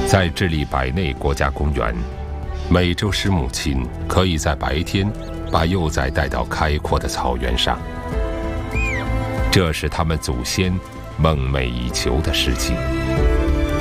在智利百内国家公园，美洲狮母亲可以在白天把幼崽带到开阔的草原上，这是他们祖先梦寐以求的事情。